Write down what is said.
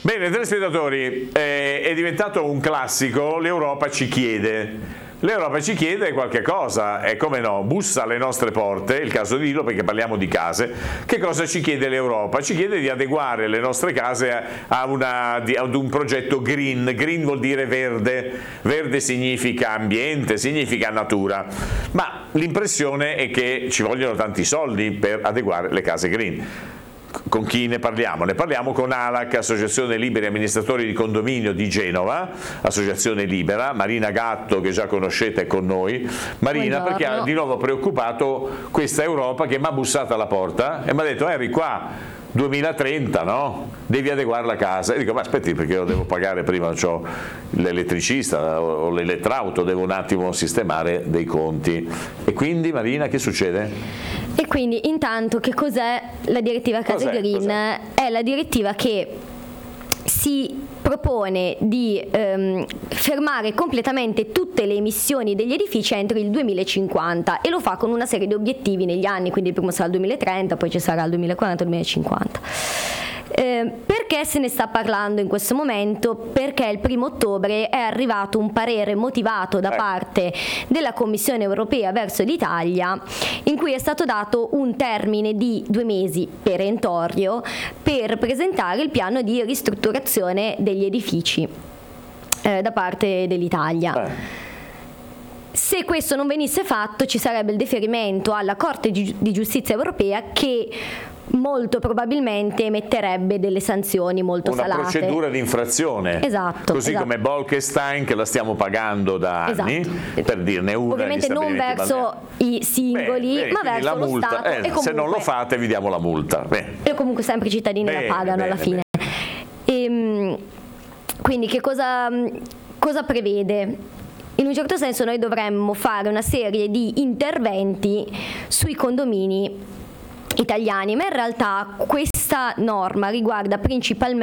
Bene, telespettatori, è diventato un classico, l'Europa ci chiede. L'Europa ci chiede qualche cosa, e come no, bussa alle nostre porte, è il caso di dirlo perché parliamo di case. Che cosa ci chiede l'Europa? Ci chiede di adeguare le nostre case ad un progetto green. Green vuol dire verde, verde significa ambiente, significa natura, ma l'impressione è che ci vogliono tanti soldi per adeguare le case green. Con chi ne parliamo? Ne parliamo con ALAC, Associazione Liberi Amministratori di Condominio di Genova, associazione libera. Marina Gatto, che già conoscete, è con noi. Marina, Buongiorno. perché ha di nuovo preoccupato questa Europa che mi ha bussato alla porta e mi ha detto: Henry, qua 2030, no? Devi adeguare la casa. E dico: ma aspetti, perché lo devo pagare prima, c'ho l'elettricista o l'elettrauto, devo un attimo sistemare dei conti. E quindi, Marina, che succede? E quindi intanto che cos'è la direttiva Case Green? Cos'è? È la direttiva che si propone di fermare completamente tutte le emissioni degli edifici entro il 2050 e lo fa con una serie di obiettivi negli anni, quindi il primo sarà il 2030, poi ci sarà il 2040 e il 2050. Perché se ne sta parlando in questo momento? Perché il 1° ottobre è arrivato un parere motivato da parte della Commissione europea verso l'Italia, in cui è stato dato un termine di 2 mesi perentorio per presentare il piano di ristrutturazione degli edifici da parte dell'Italia. Se questo non venisse fatto, ci sarebbe il deferimento alla Corte di Giustizia europea, che molto probabilmente emetterebbe delle sanzioni molto salate. Una procedura di infrazione. Esatto. Così come Bolkestein, che la stiamo pagando da anni, per dirne una. Ovviamente non verso i singoli, ma verso la lo multa. Stato. E comunque, se non lo fate vi diamo la multa. E comunque sempre i cittadini la pagano alla fine. Quindi che cosa prevede? In un certo senso noi dovremmo fare una serie di interventi sui condomini italiani, ma in realtà questa norma riguarda principalmente